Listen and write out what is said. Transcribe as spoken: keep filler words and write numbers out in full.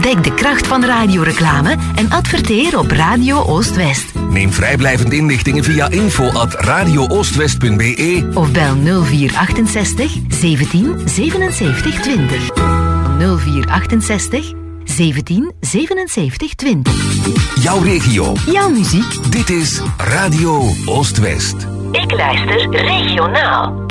Ontdek de kracht van radioreclame en adverteer op Radio Oost-West. Neem vrijblijvend inlichtingen via info at radio oostwest punt b e of bel nul vier achtenzestig zeventien zevenenzeventig twintig. nul vier achtenzestig zeventien zevenenzeventig twintig. Jouw regio. Jouw muziek. Dit is Radio Oost-West. Ik luister regionaal.